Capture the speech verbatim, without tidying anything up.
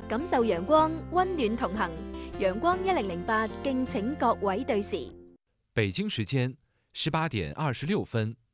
感受陽光，温暖同行。陽光一零零八，敬請各位對時。 北京時間十八點二十六分。